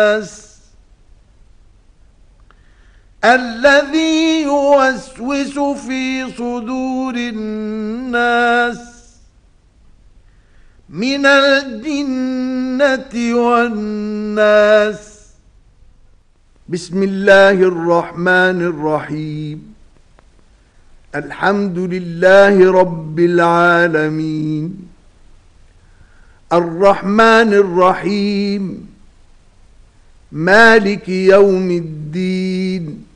الذي يوسوس في صدور الناس من الجنة والناس. بسم الله الرحمن الرحيم. الحمد لله رب العالمين، الرحمن الرحيم، مالك يوم الدين،